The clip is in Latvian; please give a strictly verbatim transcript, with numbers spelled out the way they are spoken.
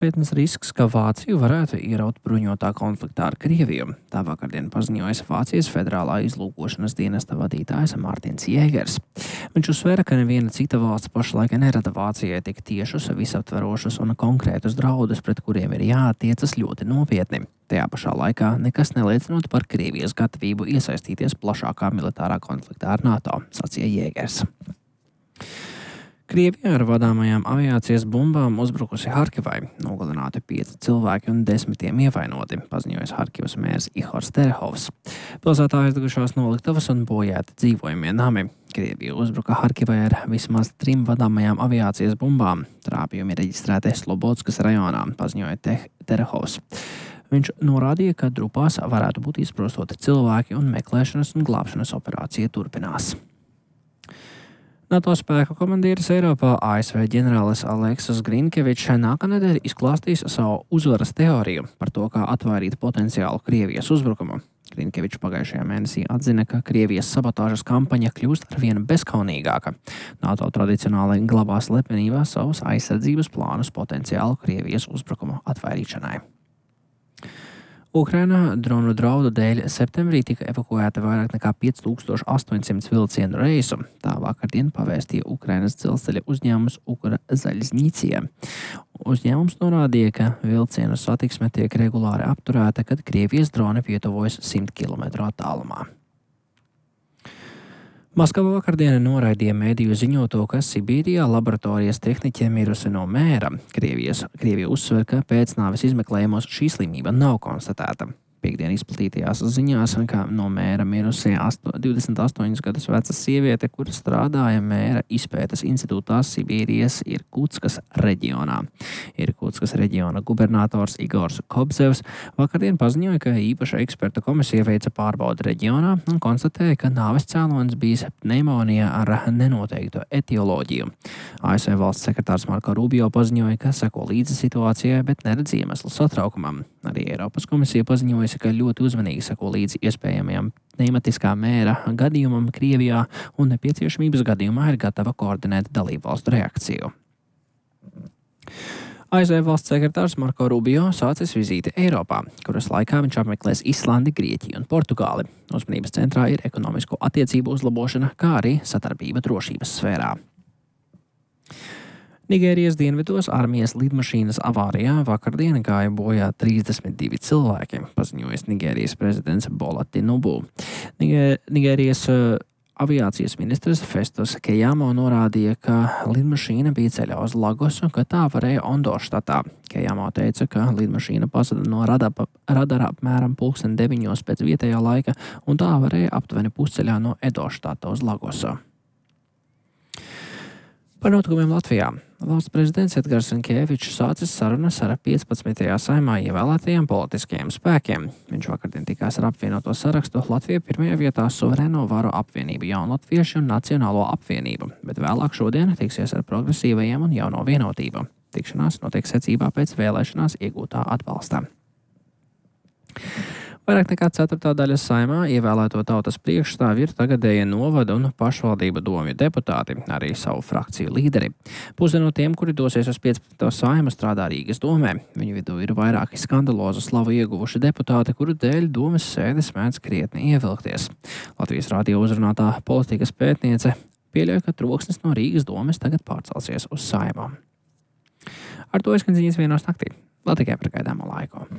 Pētnes risks, ka Vāciju varētu ieraut bruņotā konfliktā ar Krieviju. Tā vakardien paziņoja Vācijas federālā izlūkošanas dienesta vadītājs Mārtiņš Jēgers. Viņš uzsvēra, ka neviena cita valsts pašlaik nerada Vācijai tik tiešus, visaptverošus un konkrētus draudus, pret kuriem ir jāattiecas ļoti nopietni. Tajā pašā laikā nekas neliecinot par Krievijas gatavību iesaistīties plašākā militārā konfliktā ar NATO, sacīja Jēgers. Krievija ar vadāmajām aviācijas bumbām uzbrukusi Harkivai, nogalināti pieci cilvēki un desmitiem ievainoti, paziņojis Harkivas mērs Ihors Terehovs. Pilsētā aizdegušās noliktavas un bojāti dzīvojamie nami. Krievija uzbruka Harkivai ar vismaz trim vadāmajām aviācijas bumbām. Trāpījumi reģistrēti Slobodskas rajonā, paziņoja Te Terehovs. Viņš norādīja, ka drupās varētu būt izprostoti cilvēki un meklēšanas un glābšanas operācija turpinās. NATO spēku komandieris Eiropā A S V ģenerālis Aleksas Grinkevičs nākamnedēļ izklāstīs savu uzvaras teoriju par to, kā atvairīt potenciālu Krievijas uzbrukumu. Grinkevičs pagājušajā mēnesī atzina, ka Krievijas sabotāžas kampaņa kļūst arvien bezkaunīgāka. NATO tradicionāli glabā slepenībā savus aizsardzības plānus potenciālu Krievijas uzbrukumu atvairīšanai. Ukrainā dronu draudu dēļ septembrī tika evakuēta vairāk nekā pieci tūkstoši astoņsimt vilcienu reisu. Tā vakardien pavēstīja Ukrainas dzelzceļa uzņēmums Ukrzhaļņicija. Uzņēmums norādīja, ka vilcienu satiksme tiek regulāri apturēta, kad Krievijas droni pietuvojas simt kilometru attālumā. Maskava vakardien noraidīja mediju ziņoto, ka Sibīrijā laboratorijas tehniķe mirusi no mēra. Krievijas, Krievija uzsver, ka pēcnāves izmeklējumos šī slimība nav konstatēta. Piektdien izplatītajās ziņās, ka no mēra mirusi divdesmit astoņus gadus veca sieviete, kura strādāja mēra izpētes institūtā Sibīrijas Irkutskas reģionā. Irkutskas reģiona gubernators Igors Kobzevs vakardien paziņoja, ka īpaša eksperta komisija veica pārbaudi reģionā un konstatēja, ka nāves cēlonis bijis pneimonija ar nenoteiktu etioloģiju. A S V valsts sekretārs Marko Rubio paziņoja, ka seko līdzi situācijai, bet neredz iemeslu satraukumam. Arī Eiropas komisija paziņoja, ka ļoti uzmanīgi seko līdzi iespējamajam pneimatiskā mēra gadījumam Krievijā un nepieciešamības gadījumā ir gatava koordinēt dalību valstu reakciju. A S V valsts sekretārs Marko Rubio sācis vizīti Eiropā, kuras laikā viņš apmeklēs Islandi, Grieķiju un Portugāli. Uzmanības centrā ir ekonomisko attiecību uzlabošana, kā arī sadarbība drošības sfērā. Nigērijas dienvidos armijas lidmašīnas avārijā vakardien gāja bojā trīsdesmit divi cilvēki, paziņojis Nigērijas prezidents Bola Tinubu. Nigērijas uh, aviācijas ministrs Festus Kejamo norādīja, ka lidmašīna bija ceļā uz Lagosu, ka tā varēja Ondo štatā. Kejamo teica, ka lidmašīna pazada no radara, radara apmēram pulksten deviņos pēc vietējā laika, un tā varēja aptuveni pusceļā no Edo štata uz Lagosu. Par notikumiem Latvijā. Valsts prezidents Edgars Rinkēvičs sācis sarunas ar piecpadsmitajā saimā ievēlētajiem politiskajiem spēkiem. Viņš vakardien tikās ar apvienoto sarakstu Latvija pirmajā vietā Suverēno varu apvienību Jaunatviešu un Nacionālo apvienību, bet vēlāk šodien tiksies ar progresīvajiem un Jauno vienotību. Tikšanās notiek secībā pēc vēlēšanās iegūtā atbalsta. Vairāk nekā ceturtā daļa saimā ievēlēto tautas priekšstāvi ir tagadēja novada un pašvaldību domju deputāti, arī savu frakciju līderi. Puse no tiem, kuri dosies uz piecpadsmito saimu, strādā Rīgas domē. Viņu vidū ir vairāki skandalozu slavu ieguvuši deputāti, kuru dēļ domas sēdes mēdz krietni ievilkties. Latvijas radio uzrunātā politikas pētniece pieļauj, ka troksnis no Rīgas domes tagad pārcelsies uz saimu. Ar to izskan ziņas vienos naktī. Vēl tikai par gaidāmo laiku.